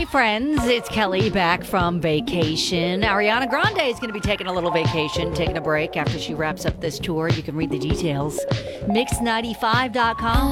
friends. It's Kelly back from vacation. Ariana Grande is going to be taking a little vacation, taking a break after she wraps up this tour. You can read the details. Mix95.com.